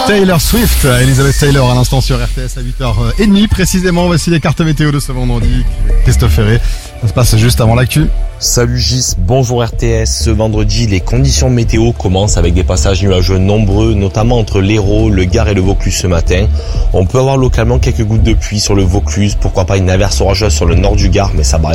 Taylor Swift, Elizabeth Taylor à l'instant sur RTS à 8h30 précisément. Voici les cartes météo de ce vendredi. Christophe Ferré, ça se passe juste avant l'actu. Salut Gis, bonjour RTS. Ce vendredi, les conditions météo commencent avec des passages nuageux nombreux, notamment entre l'Hérault, le Gard et le Vaucluse ce matin. On peut avoir localement quelques gouttes de pluie sur le Vaucluse, pourquoi pas une averse orageuse sur le nord du Gard, mais ça